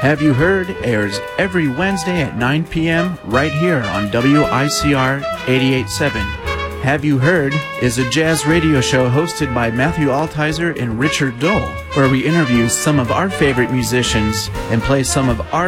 Have You Heard airs every Wednesday at 9 p.m. right here on WICR 88.7. Have You Heard is a jazz radio show hosted by Matthew Altizer and Richard Dole, where we interview some of our favorite musicians and play some of our